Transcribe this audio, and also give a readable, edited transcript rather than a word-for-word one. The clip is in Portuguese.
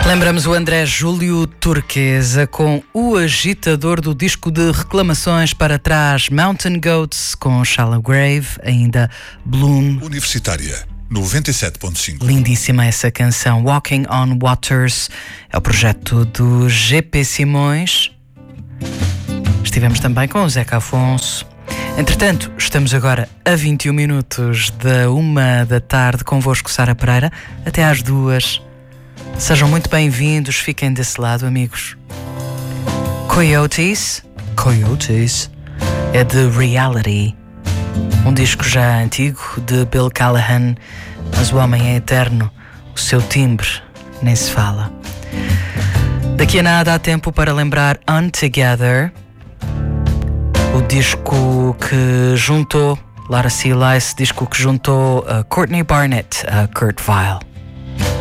Lembramos o André Júlio Turquesa com o agitador do disco de reclamações para trás, Mountain Goats com Shallow Grave, ainda Bloom. Universitária 97.5. Lindíssima essa canção, Walking on Waters, é o projeto do GP Simões. Estivemos também com o Zeca Afonso. Entretanto, estamos agora a 21 minutos da 1 da tarde, convosco Sara Pereira, até às 2. Sejam muito bem-vindos, fiquem desse lado, amigos. Coyotes é de Reality, um disco já antigo de Bill Callahan, mas o homem é eterno, o seu timbre nem se fala. Daqui a nada há tempo para lembrar Untogether, o disco que juntou Lara C. Elias, disco que juntou Courtney Barnett a Kurt Vile.